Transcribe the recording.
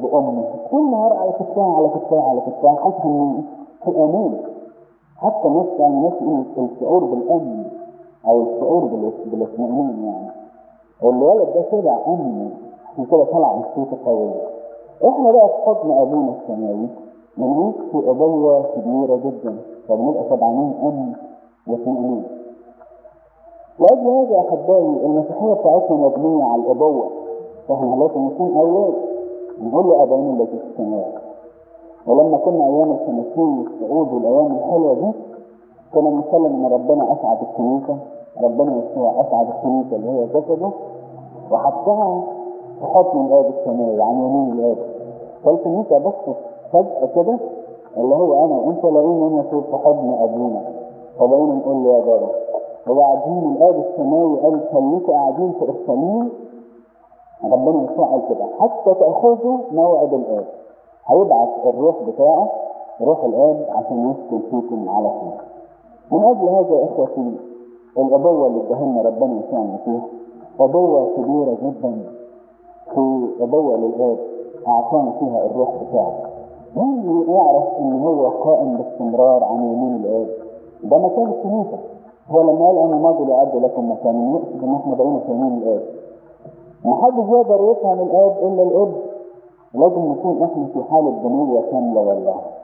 بأمه كل نهار على كتفها على كتفها على كتفها، حاسة إن في أمان. حتى ناس يعني ناس يقول الشعور بالأمن أو الشعور بالاطمئنان، يعني الولد ده شبع أمن، عشان كده طلع بصوته قوي. إحنا بقى في حضن أبونا السماوي بنعيش في أبوة كبيرة جدا، فبنبقى شبعانين أمن واطمئنان. لأجل هذا يا أحبائي المسيحية بتاعتنا مبنية على الأبوة، فإحنا لازم نكون أولاد نقول له أبانا الذي في السماوات. ولما كنا أيام الخمسين والصعود والأيام الحلوة دي كنا بنتكلم إن ربنا أسعد الكنيسة، ربنا يسوع أسعد الكنيسة اللي هي جسده وحطها في حضن الآب السماوي عن يمين الآب. فالكنيسة بس فجأة كده اللي هو أنا وأنت لاقيين إن في حضن أبونا، فبقينا نقول له يا بابا. وبعدين الآب السماوي قال خليكوا قاعدين في أورشليم، ربنا يسوع قال كده حتى تأخذوا موعد الآب، هيبعث الروح بتاعه روح الآب عشان يسكن فيكم على طول. من أجل هذا يا إخوتي الأبوة اللي اداها ربنا يسوع المسيح أبوة كبيرة جدا، في أبوة للآب أعطانا فيها الروح بتاعه. مين يعرف إن هو قائم باستمرار عن يمين الآب؟ ده مكان الكنيسة. هو لما قال أنا ماضي لأعد لكم مكان، يقصد إن إحنا بقينا في يمين الآب. محدش يقدر يفهم الآب إلا الآب. لازم نكون إحنا في حالة بنية كاملة والله.